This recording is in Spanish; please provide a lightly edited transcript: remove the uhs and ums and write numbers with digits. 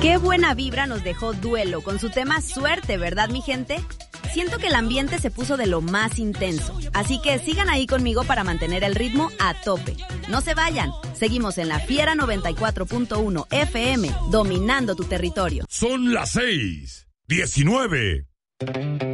Qué buena vibra nos dejó Duelo con su tema Suerte, ¿verdad, mi gente? Siento que el ambiente se puso de lo más intenso, así que sigan ahí conmigo para mantener el ritmo a tope. No se vayan, seguimos en La Fiera 94.1 FM, dominando tu territorio. Son las 6:19.